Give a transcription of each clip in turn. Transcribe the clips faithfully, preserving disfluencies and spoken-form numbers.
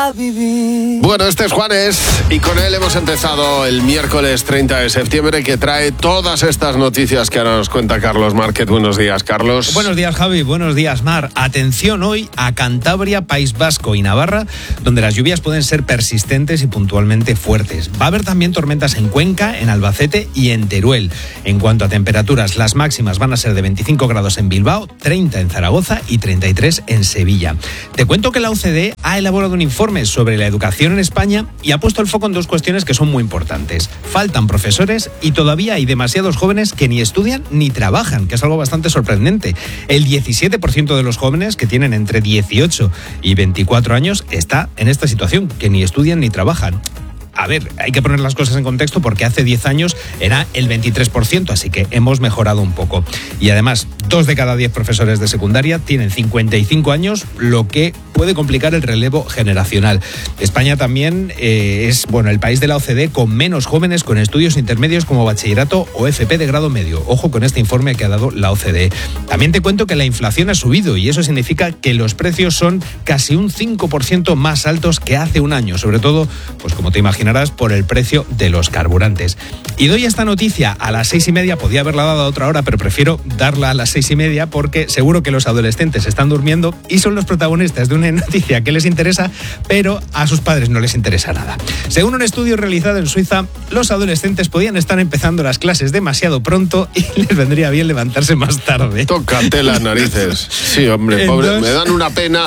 a vivir. Bueno, este es Juanes y con él hemos empezado el miércoles treinta de septiembre, que trae todas estas noticias que ahora nos cuenta Carlos Márquez. Buenos días, Carlos. Buenos días, Javi. Buenos días, Mar. Atención hoy a Cantabria, País Vasco y Navarra, donde las lluvias pueden ser persistentes y puntualmente fuertes. Va a haber también tormentas en Cuenca, en Albacete y en Teruel. En cuanto a temperaturas, las máximas van a ser de veinticinco grados en Bilbao, treinta en Zaragoza y treinta y tres en Sevilla. Te cuento que la O C D E ha elaborado un informe sobre la educación en España y ha puesto el foco en dos cuestiones que son muy importantes. Faltan profesores y todavía hay demasiados jóvenes que ni estudian ni trabajan, que es algo bastante sorprendente. El diecisiete por ciento de los jóvenes que tienen entre dieciocho y veinticuatro años está en esta situación, que ni estudian ni trabajan. A ver, hay que poner las cosas en contexto porque hace diez años era el veintitrés por ciento, así que hemos mejorado un poco. Y además, dos de cada diez profesores de secundaria tienen cincuenta y cinco años, lo que puede complicar el relevo generacional. España también eh, es bueno el país de la O C D E con menos jóvenes con estudios intermedios como bachillerato o F P de grado medio. Ojo con este informe que ha dado la O C D E. También te cuento que la inflación ha subido y eso significa que los precios son casi un cinco por ciento más altos que hace un año, sobre todo, pues como te imaginas, por el precio de los carburantes. Y doy esta noticia a las seis y media, podía haberla dado a otra hora, pero prefiero darla a las seis y media porque seguro que los adolescentes están durmiendo y son los protagonistas de una noticia que les interesa, pero a sus padres no les interesa nada. Según un estudio realizado en Suiza, los adolescentes podían estar empezando las clases demasiado pronto y les vendría bien levantarse más tarde. Tócate las narices. Sí, hombre, pobre, Entonces... me dan una pena.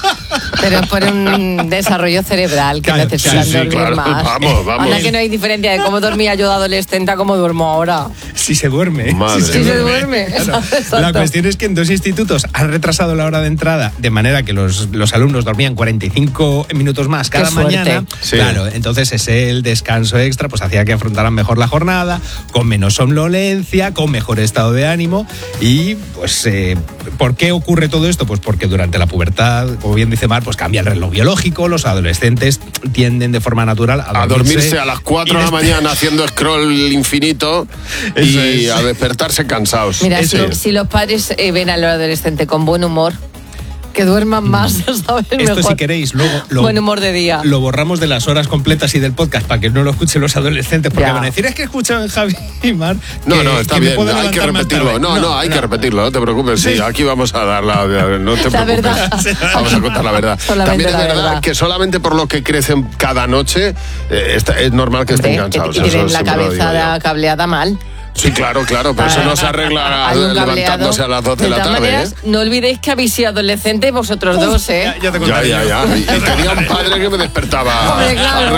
Pero por un desarrollo cerebral que Claro, necesitan sí, sí, dormir claro. más. Vamos, vamos. Anda que no hay diferencia de cómo dormía yo de adolescente a cómo duermo ahora. Si se duerme. Madre. Si Si se duerme. Claro. Exacto. La cuestión es que en dos institutos han retrasado la hora de entrada de manera que los, los alumnos dormían cuarenta y cinco minutos más cada Qué suerte. mañana. Sí. Claro, entonces ese el descanso extra pues hacía que afrontaran mejor la jornada, con menos somnolencia, con mejor estado de ánimo. Y pues eh, ¿por qué ocurre todo esto? Pues porque durante la pubertad, como bien dice Mar, pues cambia el reloj biológico, los adolescentes tienden de forma natural a, A dormirse a las cuatro de la mañana haciendo scroll infinito y Eso es. a despertarse cansados. Mira, Eso si, es. si los padres eh, ven al adolescente con buen humor, que duerman más, ¿sabes? Esto Mejor. si queréis, luego lo, Buen humor de día. lo borramos de las horas completas y del podcast para que no lo escuchen los adolescentes, porque Ya. van a decir, es que escuchan Javi y Mar. No, que- no, está que me bien, puedo hay que levantar más repetirlo. tarde. No, no, hay que repetirlo, no te preocupes. Sí, aquí vamos a dar la, no te La preocupes. verdad. Vamos a contar la verdad. Solamente También es la verdad, verdad. que solamente por lo que crecen cada noche eh, está- es normal que estén Hombre, cansados. y Eso tienen la siempre lo digo cabeza yo. cableada mal. Sí, claro, claro, pero eso no se arregla Hay un cableado. levantándose a las dos de, De la todas tarde. maneras, ¿eh? no olvidéis que habéis sido adolescentes vosotros dos, ¿eh? Ya, ya te Ya, contaré ya, yo. ya. Y tenía un padre que me despertaba Hombre, claro. a